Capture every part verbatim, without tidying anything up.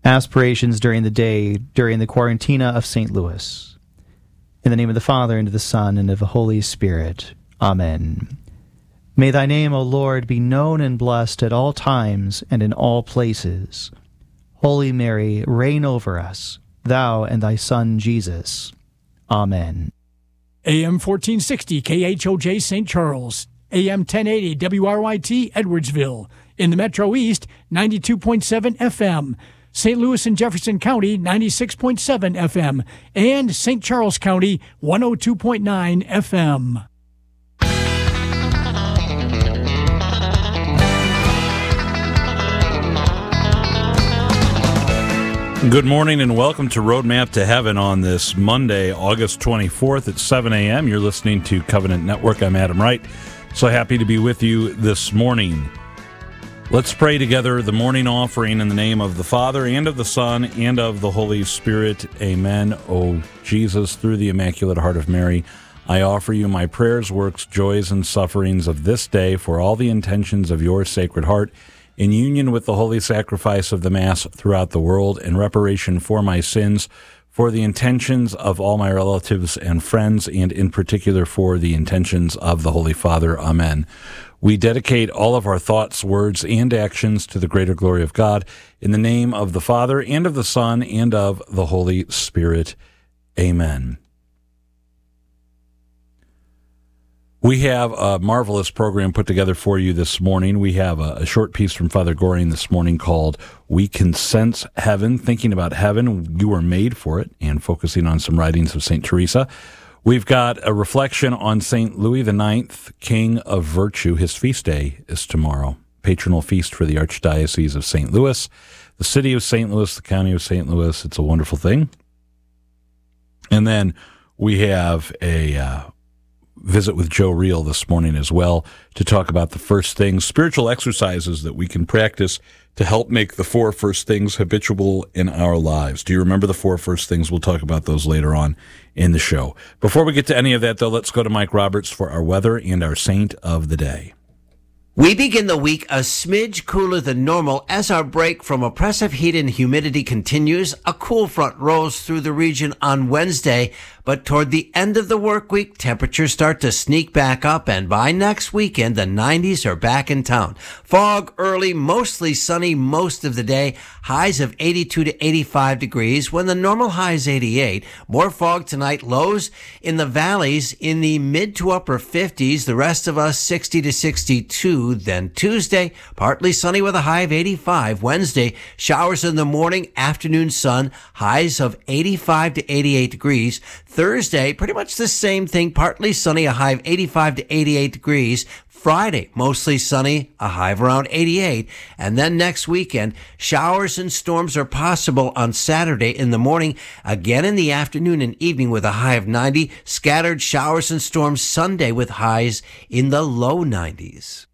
Aspirations during the day, during the Quarantina of Saint Louis. In the name of the Father, and of the Son, and of the Holy Spirit. Amen. May thy name, O Lord, be known and blessed at all times and in all places. Holy Mary, reign over us, thou and thy Son Jesus. Amen. A M fourteen sixty K H O J Saint Charles, A M ten eighty W R Y T Edwardsville. In the Metro East, ninety-two point seven F M. Saint Louis and Jefferson County, ninety-six point seven F M, and Saint Charles County, one oh two point nine F M. Good morning and welcome to Roadmap to Heaven on this Monday, August twenty-fourth at seven a.m. You're listening to Covenant Network. I'm Adam Wright. So happy to be with you this morning. Let's pray together the morning offering in the name of the Father, and of the Son, and of the Holy Spirit. Amen. O Jesus, through the Immaculate Heart of Mary, I offer you my prayers, works, joys, and sufferings of this day for all the intentions of your Sacred Heart, in union with the holy sacrifice of the Mass throughout the world, in reparation for my sins, for the intentions of all my relatives and friends, and in particular for the intentions of the Holy Father. Amen. We dedicate all of our thoughts, words, and actions to the greater glory of God, in the name of the Father, and of the Son, and of the Holy Spirit. Amen. We have a marvelous program put together for you this morning. We have a, a short piece from Father Goring this morning called We Can Sense Heaven, thinking about heaven. You were made for it, and focusing on some writings of Saint Teresa. We've got a reflection on Saint Louis the Ninth, King of Virtue. His feast day is tomorrow, patronal feast for the Archdiocese of Saint Louis, the city of Saint Louis, the county of Saint Louis. It's a wonderful thing. And then we have a uh, visit with Joe Reel this morning as well to talk about the first things, spiritual exercises that we can practice to help make the four first things habitual in our lives. Do you remember the four first things? We'll talk about those later on in the show. Before we get to any of that, though, let's go to Mike Roberts for our weather and our saint of the day. We begin the week a smidge cooler than normal as our break from oppressive heat and humidity continues. A cool front rolls through the region on Wednesday, but toward the end of the work week, temperatures start to sneak back up, and by next weekend, the nineties are back in town. Fog early, mostly sunny most of the day, highs of eighty-two to eighty-five degrees, when the normal high is eighty-eight. More fog tonight, lows in the valleys in the mid to upper fifties, the rest of us sixty to sixty-two. Then Tuesday, partly sunny with a high of eighty-five. Wednesday, showers in the morning, afternoon sun, highs of eighty-five to eighty-eight degrees. Thursday, pretty much the same thing, partly sunny, a high of eighty-five to eighty-eight degrees. Friday, mostly sunny, a high of around eighty-eight. And then next weekend, showers and storms are possible on Saturday in the morning, again in the afternoon and evening with a high of ninety. Scattered showers and storms Sunday with highs in the low nineties.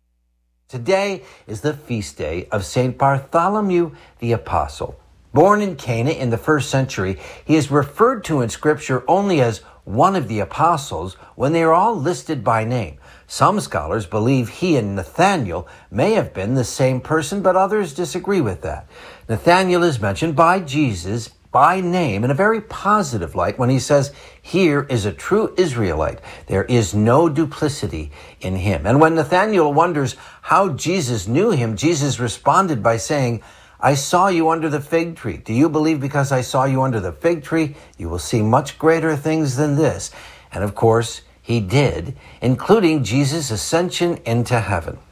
Today is the feast day of Saint Bartholomew the Apostle. Born in Cana in the first century, he is referred to in Scripture only as one of the apostles when they are all listed by name. Some scholars believe he and Nathanael may have been the same person, but others disagree with that. Nathanael is mentioned by Jesus by name in a very positive light when he says, "Here is a true Israelite. There is no duplicity in him." And when Nathanael wonders how Jesus knew him, Jesus responded by saying, "I saw you under the fig tree. Do you believe because I saw you under the fig tree? You will see much greater things than this." And of course, he did, including Jesus' ascension into heaven.